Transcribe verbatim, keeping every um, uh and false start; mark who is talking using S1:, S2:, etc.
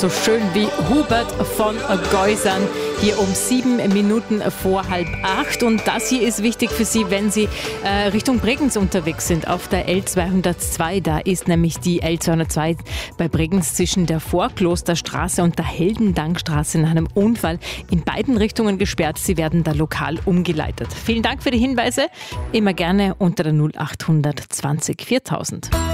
S1: So schön wie Hubert von Geusern hier um sieben Minuten vor halb acht. Und das hier ist wichtig für Sie, wenn Sie äh, Richtung Bregenz unterwegs sind. Auf der L zweihundertzwei, da ist nämlich die L zweihundertzwei bei Bregenz zwischen der Vorklosterstraße und der Heldendankstraße in einem Unfall in beiden Richtungen gesperrt. Sie werden da lokal umgeleitet. Vielen Dank für die Hinweise. Immer gerne unter der null acht zwanzig viertausend.